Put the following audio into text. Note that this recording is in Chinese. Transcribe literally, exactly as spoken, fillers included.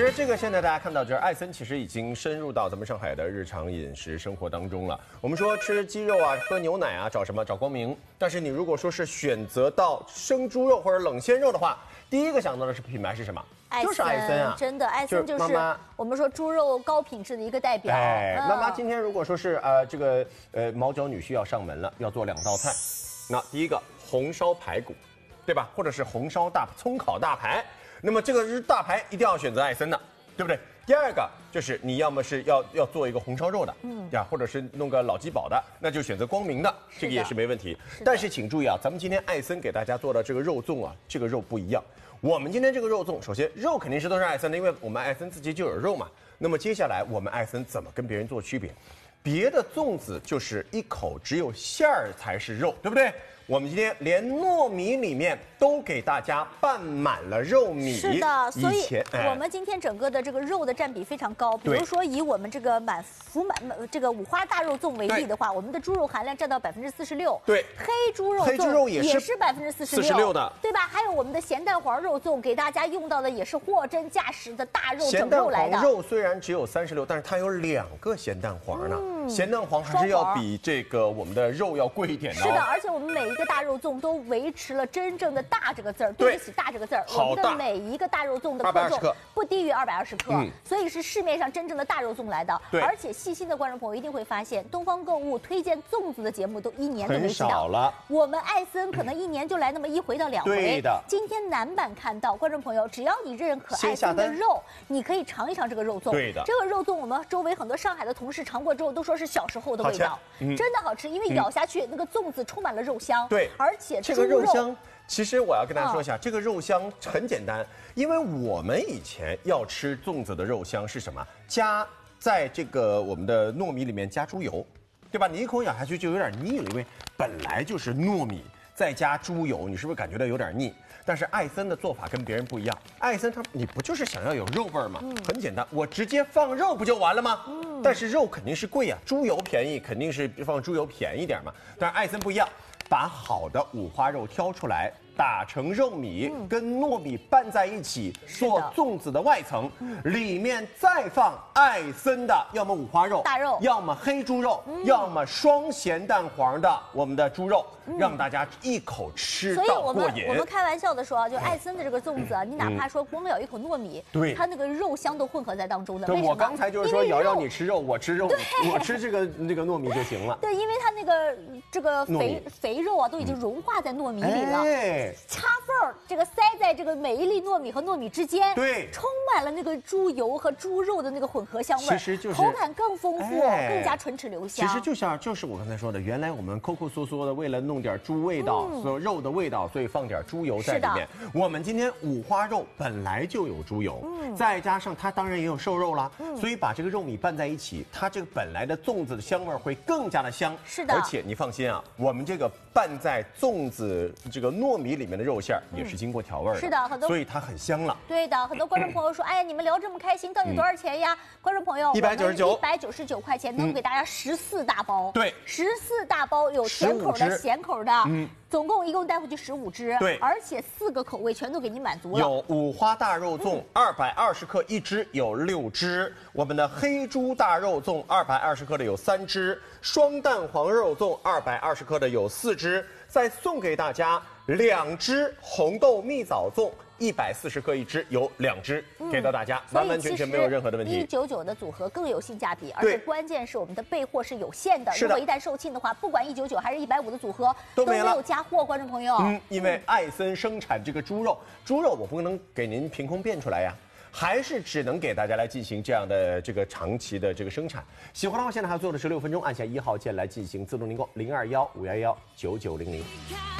其实这个现在大家看到，就是艾森其实已经深入到咱们上海的日常饮食生活当中了。我们说吃鸡肉啊，喝牛奶啊，找什么？找光明。但是你如果说是选择到生猪肉或者冷鲜肉的话，第一个想到的是品牌是什么？就是艾森啊， 真的，艾森就是妈妈我们说猪肉高品质的一个代表。 哎， 嗯、 妈妈今天如果说是呃这个呃毛脚女婿要上门了，要做两道菜，那第一个红烧排骨，对吧？或者是红烧大葱烤大排。那么这个是大排一定要选择艾森的，对不对？第二个就是你要么是要要做一个红烧肉的，嗯呀，或者是弄个老鸡煲的，那就选择光明的，这个也是没问题。但是请注意啊，咱们今天艾森给大家做的这个肉粽啊，这个肉不一样。我们今天这个肉粽，首先肉肯定是都是艾森的，因为我们艾森自己就有肉嘛。那么接下来我们艾森怎么跟别人做区别？别的粽子就是一口只有馅儿才是肉，对不对？我们今天连糯米里面都给大家拌满了肉米。 是的，所以哎、 我们今天整个的这个肉的占比非常高。比如说以我们这个满福满这个五花大肉粽为例的话，我们的猪肉含量占到百分之四十六。 对， 黑猪肉黑猪肉也是也是百分之四十六的，对吧？还有我们的咸蛋黄肉粽，给大家用到的也是货真价实的大肉整肉来的。 咸蛋黄肉虽然只有三十六，但是它有两个咸蛋黄呢。嗯、咸蛋黄还是要比这个我们的肉要贵一点的、哦。 是的，而且我们每一个大肉粽都维持了真正的大这个字儿，对得起大这个字儿。我们的每一个大肉粽的克重不低于二百二十克，嗯、所以是市面上真正的大肉粽来的。而且细心的观众朋友一定会发现，东方购物推荐粽子的节目都一年都没少少了。 我们艾森可能一年就来那么一回到两回。 对的。 今天南版看到，观众朋友只要你认可艾森的肉，你可以尝一尝这个肉粽。 对的。 这个肉粽我们周围很多上海的同事尝过之后都说是小时候的味道，嗯、真的好吃，因为咬下去、嗯、那个粽子充满了肉香。 对， 而且这个肉香。其实我要跟大家说一下，哦、这个肉香很简单，因为我们以前要吃粽子的肉香是什么？加在这个我们的糯米里面加猪油，对吧？你一口咬下去就有点腻了，因为本来就是糯米再加猪油，你是不是感觉到有点腻？但是艾森的做法跟别人不一样，艾森他你不就是想要有肉味吗？嗯、很简单，我直接放肉不就完了吗？嗯、但是肉肯定是贵呀、啊，猪油便宜，肯定是放猪油便宜点嘛。但是艾森不一样。把好的五花肉挑出来，打成肉米，嗯、跟糯米拌在一起，做粽子的外层，嗯、里面再放艾森的，要么五花肉大肉， 要么黑猪肉，嗯、要么双咸蛋黄的我们的猪肉，嗯、让大家一口吃到过瘾。 所以我们我们开玩笑的说啊，就艾森的这个粽子啊，嗯、你哪怕说光咬一口糯米，对、嗯，它那个肉香都混合在当中的。 对，我刚才就是说，瑶瑶你吃肉，我吃肉，我吃这个这个糯米就行了。 对，因为它那个这个肥肥肉啊，都已经融化在糯米里了，哎、插缝儿，这个塞在这个每一粒糯米和糯米之间， 对， 充满了那个猪油和猪肉的那个混合香味， 其实就是口感更丰富，哎、更加唇齿留香。 其实就像就是我刚才说的，原来我们抠抠缩缩的，为了弄点猪味道，嗯、所以肉的味道，所以放点猪油在里面。我们今天五花肉本来就有猪油，嗯、再加上它当然也有瘦肉啦，嗯、所以把这个肉米拌在一起，它这个本来的粽子的香味会更加的香。 是的， 而且你放心啊，我们这个拌在粽子这个糯米里面的肉馅也是经过调味的， 是的，很多， 所以它很香了。 对的，很多观众朋友说，哎呀，你们聊这么开心，到底多少钱呀？嗯、观众朋友， 一百九十九， 一百九十九块钱能给大家十四大包， 对， 十四大包有甜口的、咸口的，嗯。总共一共带回去十五只， 对， 而且四个口味全都给你满足了。 有五花大肉粽二百二十克一只，有六只；我们的黑猪大肉粽二百二十克的有三只，双蛋黄肉粽二百二十克的有四只，再送给大家两只红豆蜜枣粽。一百四十克一只，有两只给到大家，嗯、完完全全没有任何的问题。 一九九的组合更有性价比，而且关键是我们的备货是有限的。如果一旦售罄的话，不管一九九还是一百五的组合都没有加货，观众朋友。 嗯，因为艾森生产这个猪肉，猪肉我不能给您凭空变出来呀，还是只能给大家来进行这样的这个长期的这个生产。喜欢的话，现在还要做的是六分钟，按下一号键来进行自动订购零二幺五幺幺九九零零。